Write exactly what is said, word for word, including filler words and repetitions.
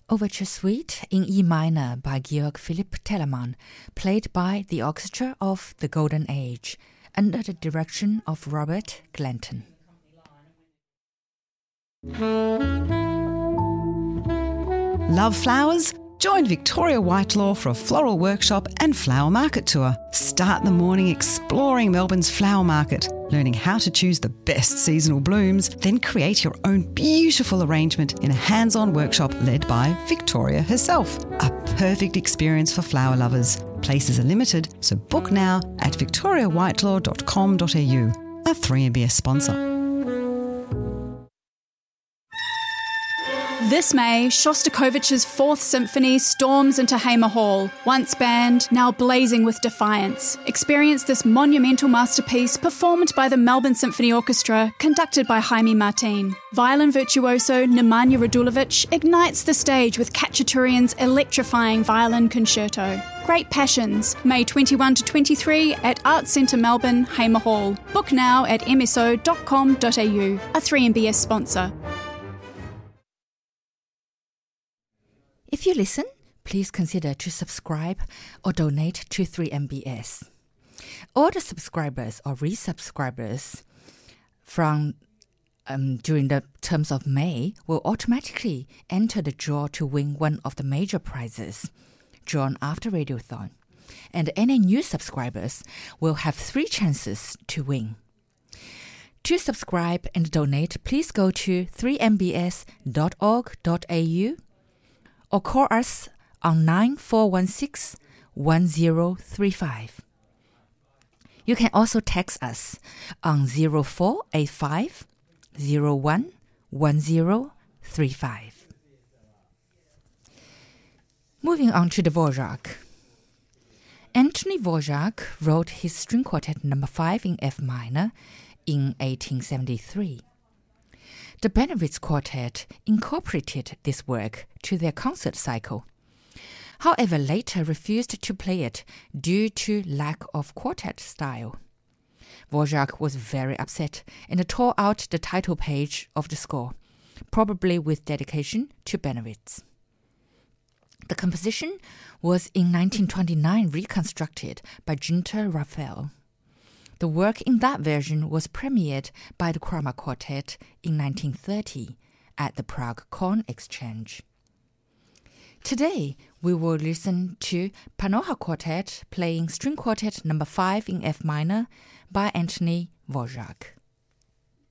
Overture Suite in E minor by Georg Philipp Telemann, played by the Orchestra of the Golden Age, under the direction of Robert Glanton. Love flowers? Join Victoria Whitelaw for a floral workshop and flower market tour. Start the morning exploring Melbourne's flower market, learning how to choose the best seasonal blooms, then create your own beautiful arrangement in a hands-on workshop led by Victoria herself. A perfect experience for flower lovers. Places are limited, so book now at victoria whitelaw dot com dot a u, a three M B S sponsor. This May, Shostakovich's Fourth Symphony storms into Hamer Hall. Once banned, now blazing with defiance. Experience this monumental masterpiece performed by the Melbourne Symphony Orchestra, conducted by Jaime Martin. Violin virtuoso Nemanja Radulovic ignites the stage with Khachaturian's electrifying violin concerto. Great Passions, May twenty-first to twenty-third at Arts Centre Melbourne, Hamer Hall. Book now at m s o dot com dot a u, a three M B S sponsor. If you listen, please consider to subscribe or donate to three M B S. All the subscribers or resubscribers from um, during the terms of May will automatically enter the draw to win one of the major prizes drawn after Radiothon. And any new subscribers will have three chances to win. To subscribe and donate, please go to three m b s dot org dot a u or call us on nine four one six, one zero three five. You can also text us on zero four eight five, zero one, one zero three five. Moving on to the Dvorak. Anthony Dvorak wrote his string quartet number five in F minor in eighteen seventy-three. The Benowitz Quartet incorporated this work to their concert cycle, however later refused to play it due to lack of quartet style. Dvorak was very upset and tore out the title page of the score, probably with dedication to Benowitz. The composition was in nineteen twenty-nine reconstructed by Günter Raphael. The work in that version was premiered by the Kramer Quartet in nineteen thirty at the Prague Corn Exchange. Today, we will listen to Panoha Quartet playing string quartet number five in F minor by Anthony Dvorak.